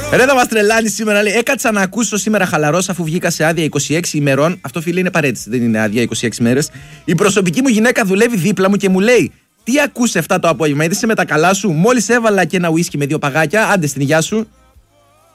Ρε θα μας τρελάνει σήμερα, λέει. Έκατσα να ακούσω σήμερα χαλαρός αφού βγήκα σε άδεια 26 ημερών. Αυτό, φίλε, είναι παρέτηση, δεν είναι άδεια 26 μέρες. Η προσωπική μου γυναίκα δουλεύει δίπλα μου και μου λέει: Τι ακούς 7 το απόγευμα, είδεσαι με τα καλά σου? Μόλις έβαλα και ένα ουίσκι με 2 παγάκια, άντε στην υγεία σου.